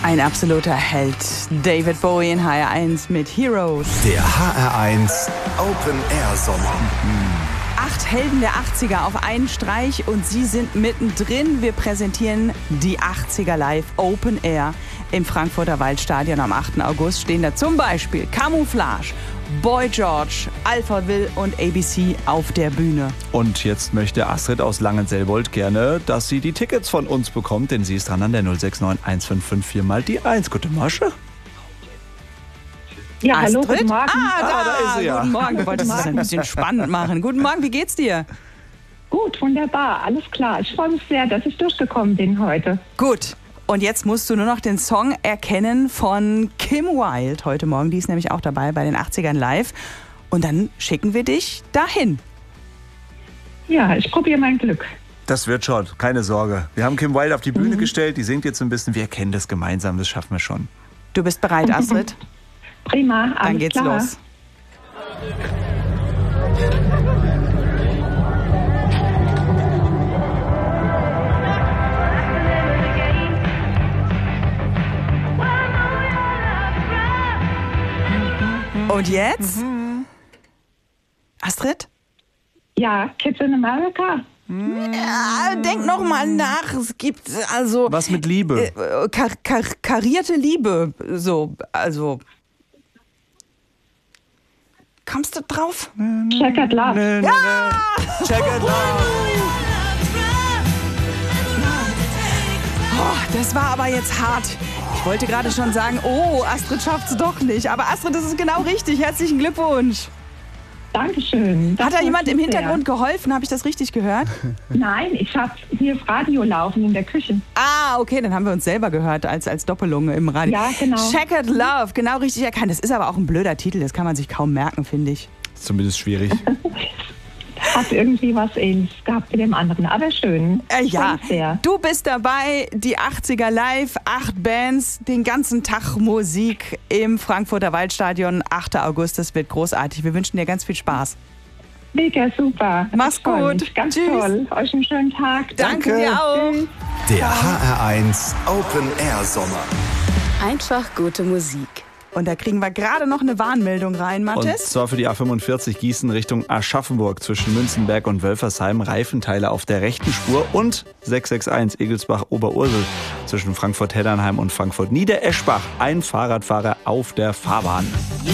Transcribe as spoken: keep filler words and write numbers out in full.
Ein absoluter Held. David Bowie in H R eins mit Heroes. Der H R eins Open Air Sommer. Acht Helden der achtziger auf einen Streich und sie sind mittendrin. Wir präsentieren die achtziger Live Open Air im Frankfurter Waldstadion. Am achten August stehen da zum Beispiel Camouflage, Boy George, Alpha Will und A B C auf der Bühne. Und jetzt möchte Astrid aus Langenselbold gerne, dass sie die Tickets von uns bekommt, denn sie ist dran an der null sechs neun eins fünf fünf vier mal die eins. Gute Masche. Ja, hallo, Astrid? guten Morgen. Ah, da, Ah, da ist sie ja. Guten Morgen. Du wolltest es ein bisschen spannend machen. Guten Morgen, wie geht's dir? Gut, wunderbar, alles klar. Ich freue mich sehr, dass ich durchgekommen bin heute. Gut. Und jetzt musst du nur noch den Song erkennen von Kim Wilde heute Morgen. Die ist nämlich auch dabei bei den achtzigern Live. Und dann schicken wir dich dahin. Ja, ich probiere mein Glück. Das wird schon, keine Sorge. Wir haben Kim Wilde auf die Bühne mhm. gestellt, die singt jetzt ein bisschen. Wir erkennen das gemeinsam, das schaffen wir schon. Du bist bereit, Astrid? Prima, alles Dann geht's klar. los. Und jetzt? Mhm. Astrid? Ja, Kids in America. Ja, denk noch mal nach. Es gibt also Was mit Liebe? Äh, kar kar karierte Liebe, so also. Kommst du drauf? Checkered Love. Nee, nee, Ja! nee. Check it out. Oh, das war aber jetzt hart. Ich wollte gerade schon sagen, oh, Astrid schafft's doch nicht. Aber Astrid, das ist genau richtig. Herzlichen Glückwunsch. Dankeschön. Das Hat da freut jemand im mich sehr. Hintergrund geholfen? Habe ich das richtig gehört? Nein, ich habe hier das Radio laufen in der Küche. Ah, okay, dann haben wir uns selber gehört als, als Doppelung im Radio. Ja, genau. Checkered Love, genau richtig erkannt. Das ist aber auch ein blöder Titel, das kann man sich kaum merken, finde ich. Ist zumindest schwierig. Hat irgendwie was Ähnliches gehabt mit dem anderen, aber schön. Äh, ja, Freut mich sehr. du bist dabei, die achtziger Live, acht Bands, den ganzen Tag Musik im Frankfurter Waldstadion, achter August, das wird großartig. Wir wünschen dir ganz viel Spaß. Mega super. Mach's Ich freu gut. mich. Ganz Tschüss. toll. Euch einen schönen Tag. Danke dir auch. Der H R eins Open Air Sommer. Einfach gute Musik. Und da kriegen wir gerade noch eine Warnmeldung rein, Und Mathis. zwar für die A fünfundvierzig Gießen Richtung Aschaffenburg zwischen Münzenberg und Wölfersheim. Reifenteile auf der rechten Spur und sechs sechs eins Egelsbach-Oberursel zwischen Frankfurt-Heddernheim und Frankfurt-Niedereschbach. Ein Fahrradfahrer auf der Fahrbahn.